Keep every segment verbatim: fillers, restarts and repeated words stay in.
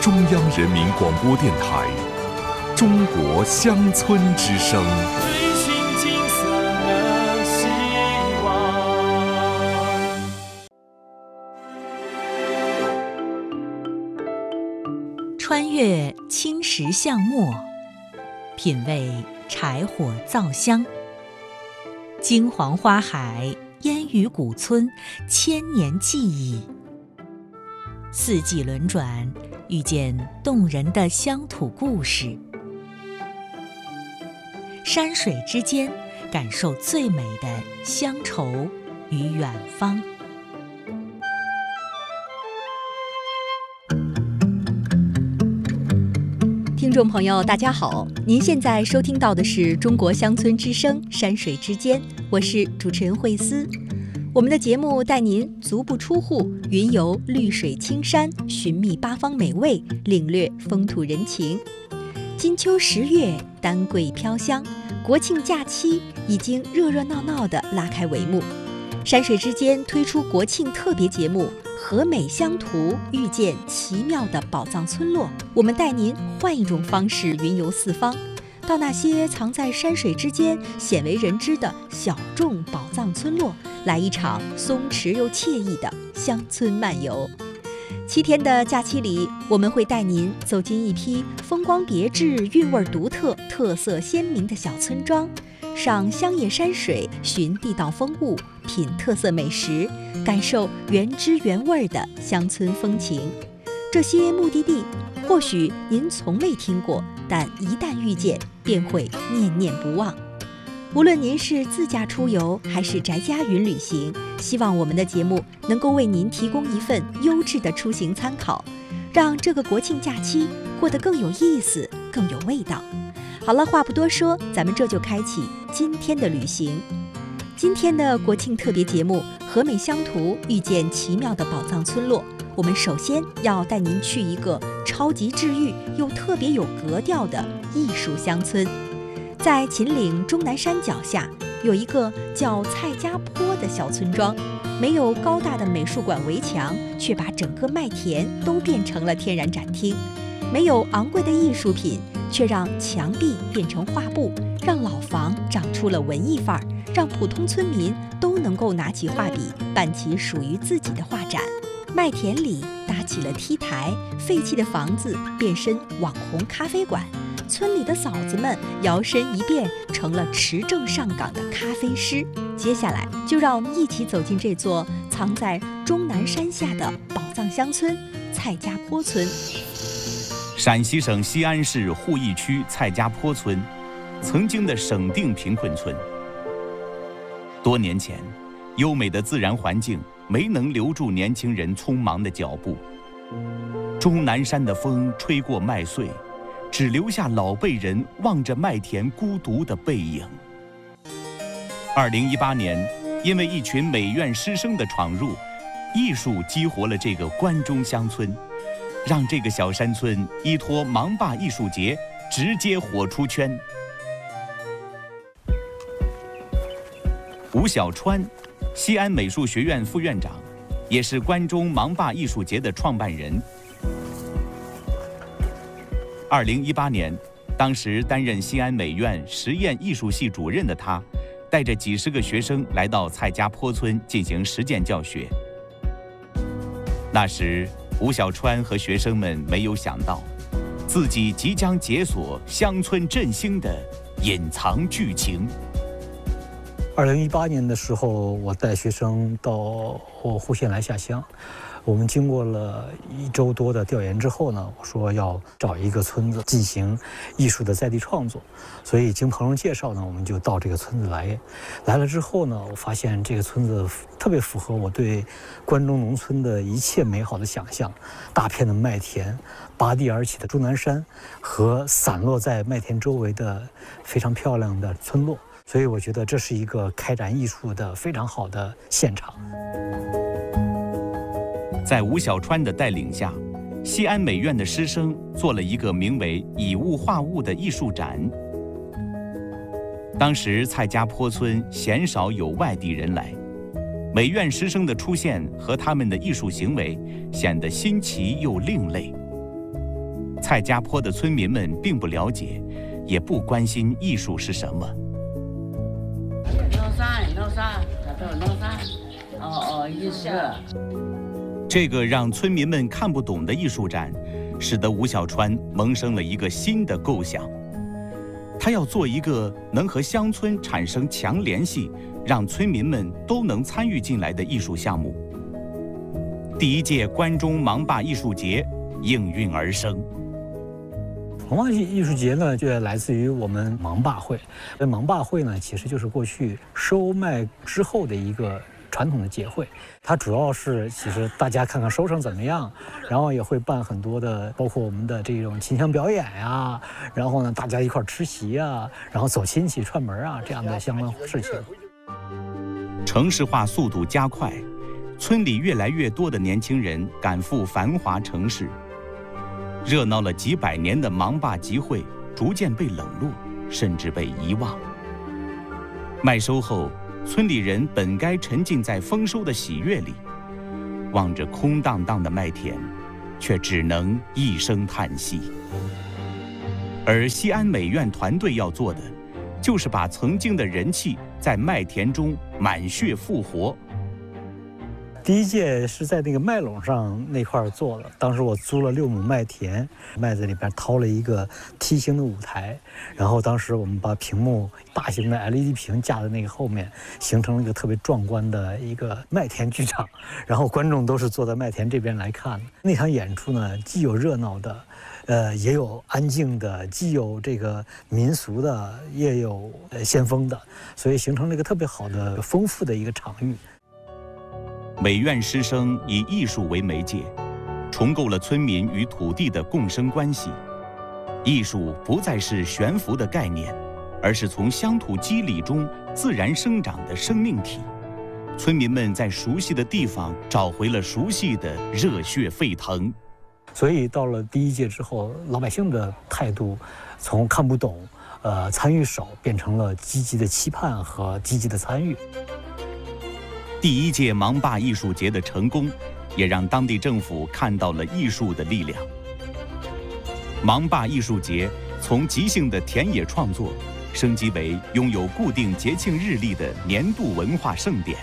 中央人民广播电台《中国乡村之声》。 追寻金色的希望。 穿越青石巷陌，品味柴火灶香。金黄花海，烟雨古村，千年记忆。四季轮转，遇见动人的乡土故事。山水之间，感受最美的乡愁与远方。听众朋友大家好，您现在收听到的是中国乡村之声山水之间，我是主持人慧思。我们的节目带您足不出户，云游绿水青山，寻觅八方美味，领略风土人情。金秋十月，丹桂飘香，国庆假期已经热热闹闹地拉开帷幕。山水之间推出国庆特别节目和美乡图，遇见奇妙的宝藏村落。我们带您换一种方式云游四方，到那些藏在山水之间鲜为人知的小众宝藏村落，来一场松弛又惬意的乡村漫游。七天的假期里，我们会带您走进一批风光别致、韵味独特、特色鲜明的小村庄，赏乡野山水，寻地道风物，品特色美食，感受原汁原味的乡村风情。这些目的地或许您从未听过，但一旦遇见，便会念念不忘。无论您是自驾出游还是宅家云旅行，希望我们的节目能够为您提供一份优质的出行参考，让这个国庆假期过得更有意思，更有味道。好了，话不多说，咱们这就开启今天的旅行。今天的国庆特别节目和美乡图，遇见奇妙的宝藏村落。我们首先要带您去一个超级治愈又特别有格调的艺术乡村。在秦岭终南山脚下，有一个叫蔡家坡的小村庄，没有高大的美术馆围墙，却把整个麦田都变成了天然展厅；没有昂贵的艺术品，却让墙壁变成画布，让老房长出了文艺范儿，让普通村民都能够拿起画笔，办起属于自己的画展。麦田里搭起了 T 台，废弃的房子变身网红咖啡馆，村里的嫂子们摇身一变成了持证上岗的咖啡师。接下来就让我们一起走进这座藏在终南山下的宝藏乡村蔡家坡村。 陕西省西安市鄠邑区蔡家坡村，曾经的省定贫困村。多年前，优美的自然环境没能留住年轻人匆忙的脚步，终南山的风吹过麦穗，只留下老辈人望着麦田孤独的背影。二零一八年，因为一群美院师生的闯入，艺术激活了这个关中乡村，让这个小山村依托芒坝艺术节直接火出圈。吴小川，西安美术学院副院长，也是关中芒坝艺术节的创办人。二零一八年，当时担任西安美院实验艺术系主任的他，带着几十个学生来到蔡家坡村进行实践教学。那时，吴小川和学生们没有想到，自己即将解锁乡村振兴的隐藏剧情。 二零一八年的时候，我带学生到户县来下乡。我们经过了一周多的调研之后呢，我说要找一个村子进行艺术的在地创作，所以经朋友介绍呢，我们就到这个村子来。来了之后呢，我发现这个村子特别符合我对关中农村的一切美好的想象：大片的麦田，拔地而起的终南山，和散落在麦田周围的非常漂亮的村落。所以我觉得这是一个开展艺术的非常好的现场。 在吴小川的带领下，西安美院的师生做了一个名为“以物画物”的艺术展。当时蔡家坡村鲜少有外地人来，美院师生的出现和他们的艺术行为显得新奇又另类。 蔡家坡的村民们并不了解，也不关心艺术是什么。 弄啥？弄啥？他都弄啥？哦哦，艺术。 这个让村民们看不懂的艺术展，使得吴小川萌生了一个新的构想。他要做一个能和乡村产生强联系，让村民们都能参与进来的艺术项目。第一届关中芒坝艺术节应运而生。 芒坝艺术节呢，就来自于我们芒坝会。这芒坝会呢，其实就是过去收麦之后的一个传统的节会。它主要是其实大家看看收成怎么样，然后也会办很多的，包括我们的这种琴腔表演呀，然后呢大家一块吃席啊，然后走亲戚串门啊这样的相关事情。 城市化速度加快，村里越来越多的年轻人赶赴繁华城市。热闹了几百年的芒坝集会逐渐被冷落，甚至被遗忘。麦收后，村里人本该沉浸在丰收的喜悦里，望着空荡荡的麦田，却只能一声叹息。而西安美院团队要做的，就是把曾经的人气在麦田中满血复活。 第一届是在那个麦垄上那块做的，当时我租了六亩麦田，麦子里边掏了一个梯形的舞台，然后当时我们把屏幕大型的 L E D 屏架在那个后面，形成了一个特别壮观的一个麦田剧场，然后观众都是坐在麦田这边来看的。那场演出呢，既有热闹的，呃，也有安静的，既有这个民俗的，也有呃先锋的，所以形成了一个特别好的、丰富的一个场域。 美院师生以艺术为媒介，重构了村民与土地的共生关系。艺术不再是悬浮的概念，而是从乡土肌理中自然生长的生命体。村民们在熟悉的地方找回了熟悉的热血沸腾。 所以到了第一届之后，老百姓的态度从看不懂、呃参与少，变成了积极的期盼和积极的参与。 第一届芒坝艺术节的成功，也让当地政府看到了艺术的力量。芒坝艺术节从即兴的田野创作，升级为拥有固定节庆日历的年度文化盛典。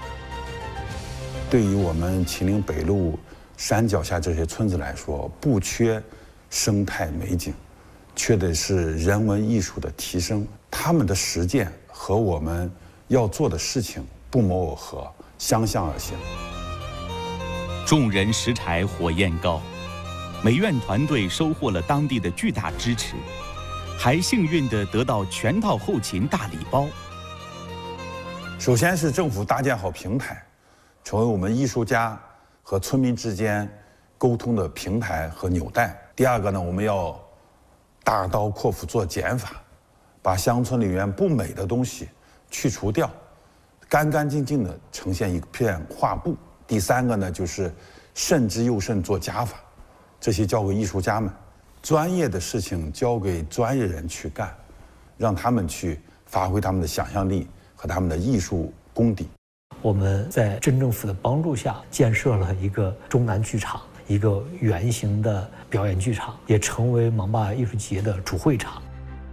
对于我们秦岭北路山脚下这些村子来说，不缺生态美景，缺的是人文艺术的提升。他们的实践和我们要做的事情不谋而合，相向而行。 众人拾柴火焰高，美院团队收获了当地的巨大支持，还幸运地得到全套后勤大礼包。 首先是政府搭建好平台，成为我们艺术家和村民之间沟通的平台和纽带。第二个呢，我们要大刀阔斧做减法，把乡村里面不美的东西去除掉，干干净净的呈现一片画布。第三个呢，就是慎之又慎做加法，这些交给艺术家们，专业的事情交给专业人去干，让他们去发挥他们的想象力和他们的艺术功底。 我们在镇政府的帮助下，建设了一个中南剧场，一个圆形的表演剧场，也成为芒坝艺术节的主会场。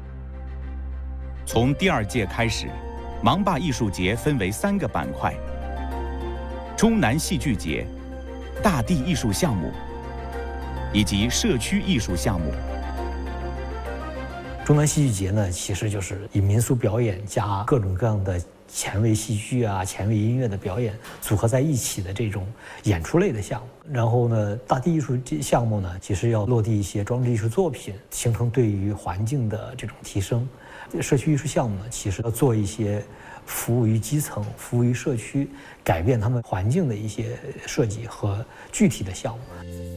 从第二届开始，芒坝艺术节分为三个板块：中南戏剧节、大地艺术项目以及社区艺术项目。 中南戏剧节呢，其实就是以民俗表演加各种各样的前卫戏剧啊、前卫音乐的表演组合在一起的这种演出类的项目。然后呢，大地艺术项目呢，其实要落地一些装置艺术作品，形成对于环境的这种提升。社区艺术项目呢，其实要做一些服务于基层、服务于社区、改变他们环境的一些设计和具体的项目。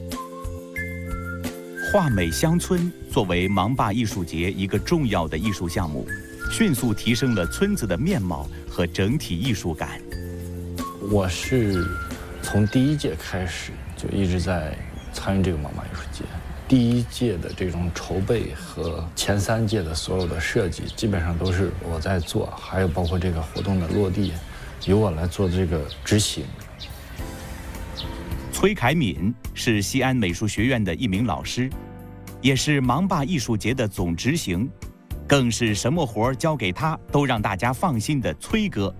画美乡村作为芒坝艺术节一个重要的艺术项目，迅速提升了村子的面貌和整体艺术感。 我是从第一届开始就一直在参与这个芒坝艺术节。第一届的这种筹备和前三届的所有的设计，基本上都是我在做，还有包括这个活动的落地，由我来做这个执行。 崔凯敏是西安美术学院的一名老师， 也是芒坝艺术节的总执行，更是什么活儿交给他都让大家放心的崔哥。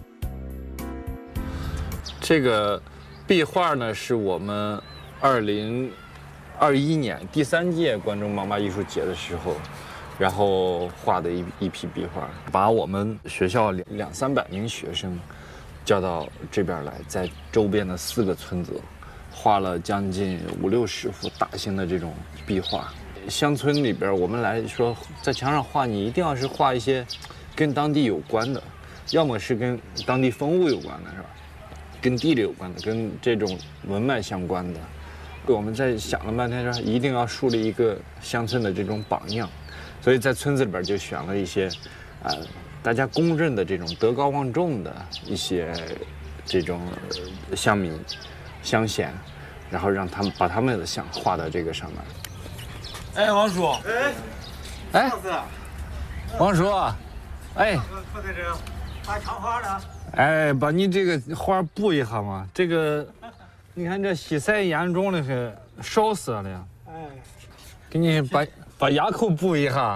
这个壁画呢，是我们二零二一年第三届关中芒坝艺术节的时候，然后画的一一批壁画，把我们学校两两三百名学生叫到这边来，在周边的四个村子画了将近五六十幅大型的这种壁画。乡村里边，我们来说，在墙上画，你一定要是画一些跟当地有关的，要么是跟当地风物有关的，是吧？跟地理有关的，跟这种文脉相关的。我们在想了半天，说一定要树立一个乡村的这种榜样，所以在村子里边就选了一些，呃，大家公认的这种德高望重的一些这种乡民、乡贤，然后让他们把他们的像画到这个上面。 哎，王叔， 哎，哎，王叔，哎， 快在这画长花了。 哎，把你这个画补一下嘛，这个。你看这西晒严重的很，烧死了呀！哎，给你把把牙口补一下。